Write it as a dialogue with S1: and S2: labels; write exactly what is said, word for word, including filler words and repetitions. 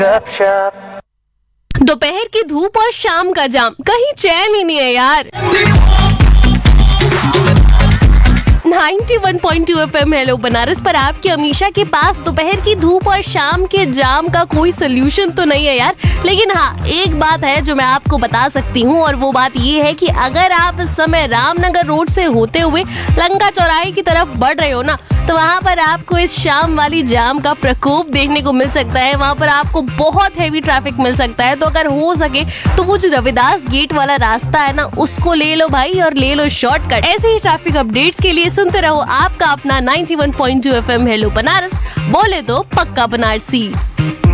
S1: दोपहर की धूप और शाम का जाम, कहीं चैन ही नहीं है यार। Ninety one point two FM hello Banaras पर आपके अमीशा के पास दोपहर की धूप और शाम के जाम का कोई सोल्यूशन तो नहीं है यार, लेकिन हाँ एक बात है जो मैं आपको बता सकती हूँ, और वो बात ये है कि अगर आप इस समय रामनगर रोड से होते हुए लंका चौराहे की तरफ बढ़ रहे हो ना, तो वहाँ पर आपको इस शाम वाली जाम का प्रकोप देखने को मिल सकता है। वहाँ पर आपको बहुत हैवी ट्रैफिक मिल सकता है, तो अगर हो सके तो वो जो रविदास गेट वाला रास्ता है ना, उसको ले लो भाई और ले लो शॉर्टकट। ऐसे ही ट्रैफिक अपडेट्स के लिए सुनते रहो आपका अपना ninety one point two FM hello Banaras, बोले तो पक्का बनारसी।